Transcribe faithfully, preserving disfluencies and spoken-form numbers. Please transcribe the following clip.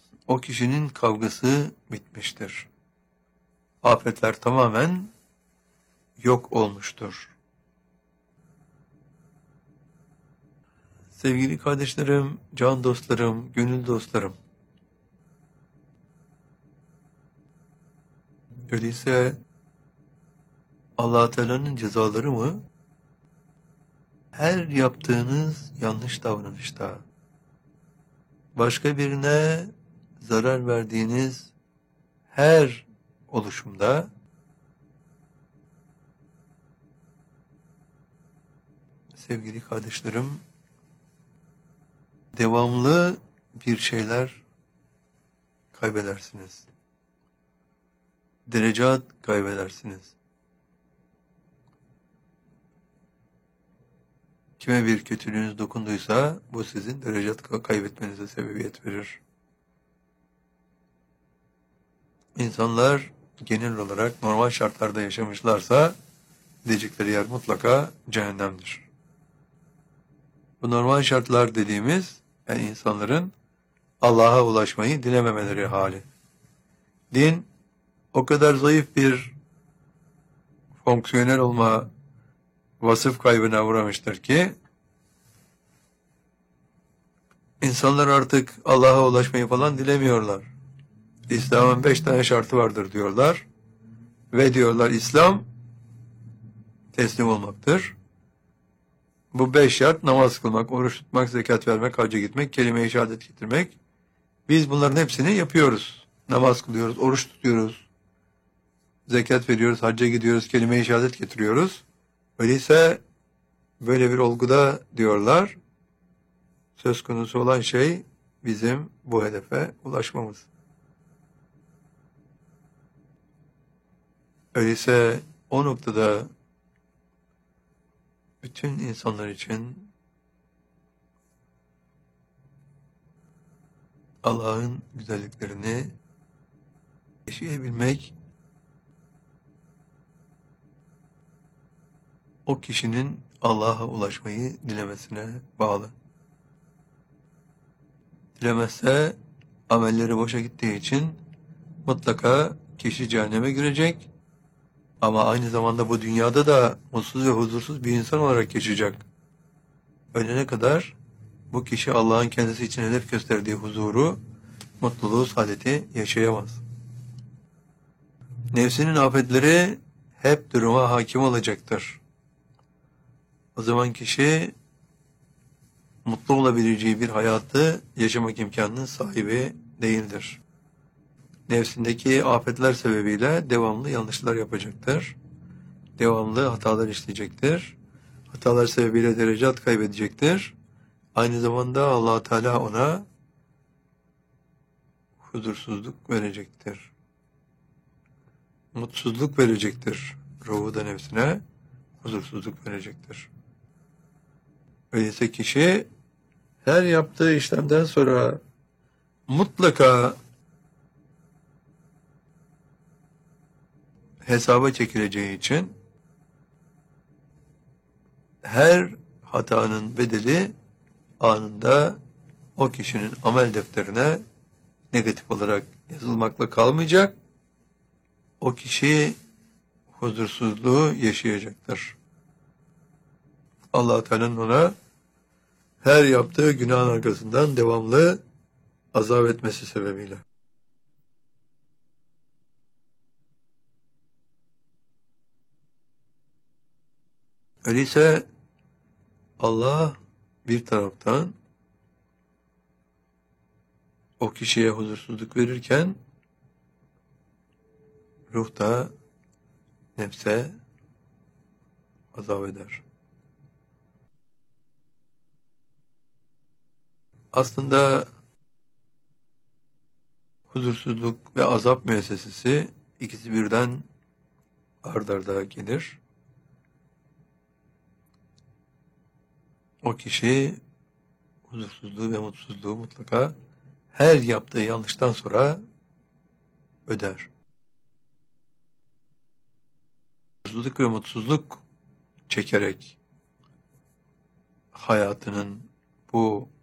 o kişinin kavgası bitmiştir. Afetler tamamen yok olmuştur. Sevgili kardeşlerim, can dostlarım, gönül dostlarım. Öyleyse Allah Teala'nın cezaları mı? Her yaptığınız yanlış davranışta, başka birine zarar verdiğiniz her oluşumda, sevgili kardeşlerim, devamlı bir şeyler kaybedersiniz. Derecat kaybedersiniz. Kime bir kötülüğünüz dokunduysa bu sizin derecat kaybetmenize sebebiyet verir. İnsanlar genel olarak normal şartlarda yaşamışlarsa gidecekleri yer mutlaka cehennemdir. Bu normal şartlar dediğimiz yani insanların Allah'a ulaşmayı dilememeleri hali. Din o kadar zayıf bir fonksiyonel olma vasıf kaybına uğramıştır ki insanlar artık Allah'a ulaşmayı falan dilemiyorlar. İslam'ın beş tane şartı vardır diyorlar. Ve diyorlar İslam teslim olmaktır. Bu beş şart namaz kılmak, oruç tutmak, zekat vermek, hacca gitmek, kelime-i şehadet getirmek. Biz bunların hepsini yapıyoruz. Namaz kılıyoruz, oruç tutuyoruz, zekat veriyoruz, hacca gidiyoruz, kelime-i şehadet getiriyoruz. Öyleyse böyle bir olguda diyorlar, söz konusu olan şey bizim bu hedefe ulaşmamız. Öyleyse o noktada bütün insanlar için Allah'ın güzelliklerini yaşayabilmek o kişinin Allah'a ulaşmayı dilemesine bağlı. Dilemezse amelleri boşa gittiği için mutlaka kişi cehenneme girecek ama aynı zamanda bu dünyada da mutsuz ve huzursuz bir insan olarak yaşayacak. Ölene kadar bu kişi Allah'ın kendisi için hedef gösterdiği huzuru, mutluluğu, saadeti yaşayamaz. Nefsinin afetleri hep duruma hakim olacaktır. O zaman kişi mutlu olabileceği bir hayatı yaşamak imkanının sahibi değildir. Nefsindeki afetler sebebiyle devamlı yanlışlar yapacaktır. Devamlı hatalar işleyecektir. Hatalar sebebiyle derecat kaybedecektir. Aynı zamanda Allah Teala ona huzursuzluk verecektir. Mutsuzluk verecektir. Ruhu da nefsine huzursuzluk verecektir. Öyleyse kişi her yaptığı işlemden sonra mutlaka hesaba çekileceği için her hatanın bedeli anında o kişinin amel defterine negatif olarak yazılmakla kalmayacak. O kişi huzursuzluğu yaşayacaktır. Allah Teala'nın ona her yaptığı günahın arkasından devamlı azap etmesi sebebiyle. Öyleyse Allah bir taraftan o kişiye huzursuzluk verirken ruh da nefse azap eder. Aslında huzursuzluk ve azap müessesesi ikisi birden ard arda gelir. O kişi huzursuzluğu ve mutsuzluğu mutlaka her yaptığı yanlıştan sonra öder. Huzursuzluk ve mutsuzluk çekerek hayatının bu